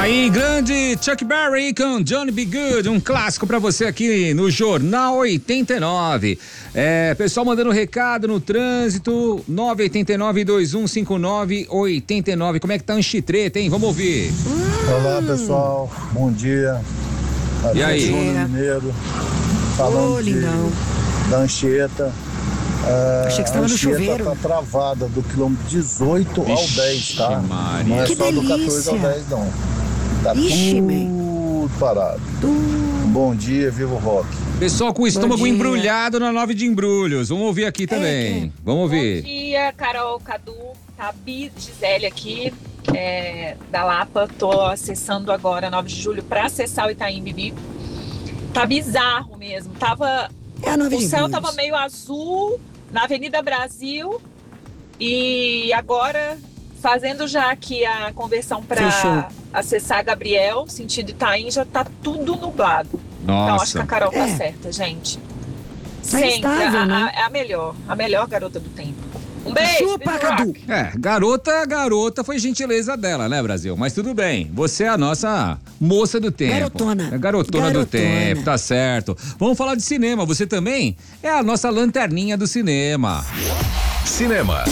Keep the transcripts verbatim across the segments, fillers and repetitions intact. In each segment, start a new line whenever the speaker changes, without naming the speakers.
Aí, grande Chuck Berry com Johnny B. Good, um clássico pra você aqui no Jornal oitenta e nove. É, pessoal mandando recado no trânsito, nove oito nove, dois um cinco nove, oito nove. Como é que tá o Anchitreta, hein? Vamos ouvir.
Olá, pessoal, bom dia. Aqui
E aí?
é Júnior Mineiro, falando
Ô,
de,
lindão.
da Anchieta. É,
Achei que você tava
a
no
Anchieta
chuveiro.
tá travada do quilômetro dezoito ao
Vixe,
dez, tá?
Maria.
Não é
Que
só do quatorze ao
delícia.
dez, não. Tá
Ixi,
tudo parado. Bom dia, viva o rock.
Pessoal com o estômago
dia.
embrulhado na nove de embrulhos. Vamos ouvir aqui também. Vamos
Bom
ouvir.
dia, Carol, Cadu, Tabi, Gisele aqui, é, da Lapa. Tô acessando agora nove de julho para acessar o Itaim Bibi. Tá bizarro mesmo. Tava,
É a nove
o
de
céu
Embrulhos.
tava meio azul na Avenida Brasil e agora fazendo já aqui a conversão
Fechou.
para acessar Gabriel, sentido Itaim, já tá tudo nublado. Então acho que a
Nossa.
Carol tá
É.
certa, gente.
Tá
Sempre,
instável,
a,
né?
a, é a melhor, a melhor garota do tempo. Um beijo,
Chupa,
Big
Cadu.
Rock.
É, garota, garota foi gentileza dela, né, Brasil? Mas tudo bem, você é a nossa moça do tempo.
Garotona.
É garotona, do
Garotona.
tempo, tá certo. Vamos falar de cinema, você também é a nossa lanterninha do cinema.
Cinema.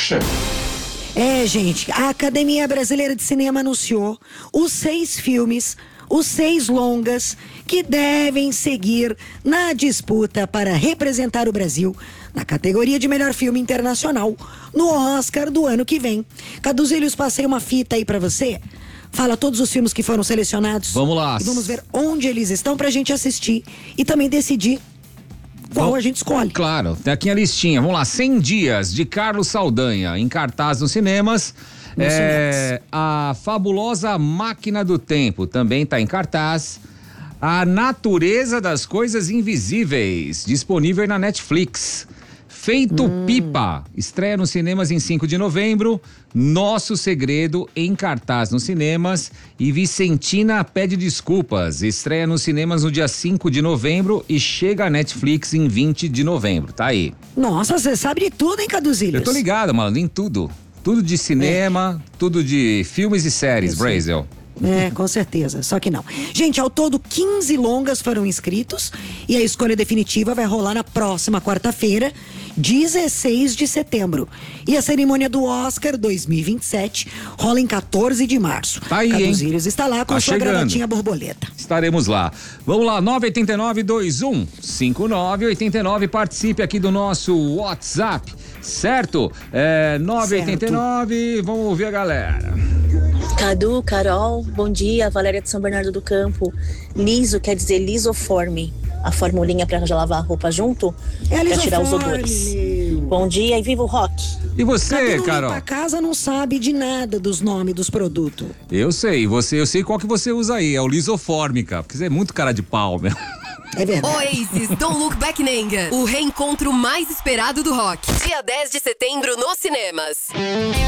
É, gente, a Academia Brasileira de Cinema anunciou os seis filmes, os seis longas que devem seguir na disputa para representar o Brasil na categoria de melhor filme internacional no Oscar do ano que vem. Caduzílios, passei uma fita aí pra você. Fala todos os filmes que foram selecionados.
Vamos lá.
E vamos ver onde eles estão pra gente assistir e também decidir qual
Vamos-
a gente escolhe.
Claro, tem aqui a listinha. Vamos lá, cem dias de Carlos Saldanha, em cartaz nos cinemas.
Nos
É, a Fabulosa Máquina do Tempo também está em cartaz. A Natureza das Coisas Invisíveis, disponível na Netflix. Feito
Hum.
Pipa, estreia nos cinemas em cinco de novembro. Nosso Segredo, em cartaz nos cinemas. E Vicentina Pede Desculpas, estreia nos cinemas no dia cinco de novembro e chega à Netflix em vinte de novembro. Tá aí.
Nossa, você sabe de tudo, hein, Caduzílios?
Eu tô ligado, mano, em tudo. Tudo de cinema, tudo de filmes e séries,
Eu sei.
Brasil.
É, com certeza, só que não. Gente, ao todo quinze longas foram inscritos e a escolha definitiva vai rolar na próxima quarta-feira, dezesseis de setembro. E a cerimônia do Oscar dois mil e vinte e sete rola em quatorze de março.
Tá aí, hein?
Caduzílios está lá com
Tá
sua
chegando.
gravatinha borboleta.
Estaremos lá. Vamos lá, nove oito nove, dois um cinco nove oito nove, participe aqui do nosso WhatsApp, certo? É, nove oito nove, vamos ouvir a galera.
Cadu, Carol, bom dia, Valéria de São Bernardo do Campo. Liso quer dizer lisoforme, a formulinha para já lavar a roupa junto,
É
para tirar os
lisoforme,
odores.
meu.
Bom dia e viva o rock.
E você,
Cadu não
Carol?
limpa a casa, não sabe de nada dos nomes dos produtos.
Eu sei, você, eu sei qual que você usa aí, é o lisoforme, cara, porque você é muito cara de pau, meu.
É verdade.
Oasis, Don't Look Back Nenga, o reencontro mais esperado do rock. Dia dez de setembro nos cinemas.